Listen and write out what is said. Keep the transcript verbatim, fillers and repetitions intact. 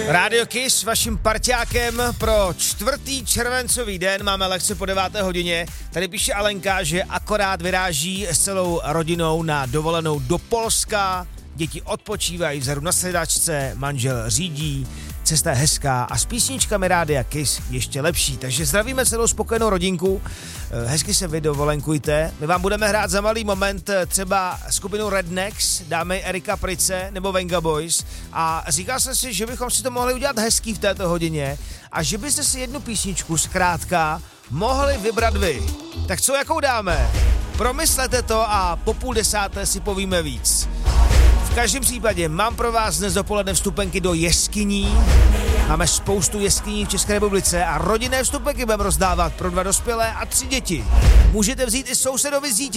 Radio Kiss vaším parťákem pro čtvrtý červencový den. Máme lekci po deváté hodině. Tady píše Alenka, že akorát vyráží s celou rodinou na dovolenou do Polska. Děti odpočívají vzadu na sedačce, manžel řídí, cesta je hezká a s písničkami Rádia Kiss ještě lepší. Takže zdravíme celou spokojenou rodinku, hezky se vy dovolenkujte. My vám budeme hrát za malý moment třeba skupinu Rednecks, dáme Erika Price nebo Venga Boys a říkal jsem si, že bychom si to mohli udělat hezký v této hodině a že byste si jednu písničku zkrátka mohli vybrat vy. Tak co jakou dáme? Promyslete to a po půl desáté si povíme víc. V každém případě mám pro vás dnes dopoledne vstupenky do jeskyní. Máme spoustu jeskyní v České republice a rodinné vstupenky budeme rozdávat pro dva dospělé a tři děti. Můžete vzít i sousedovi dítě.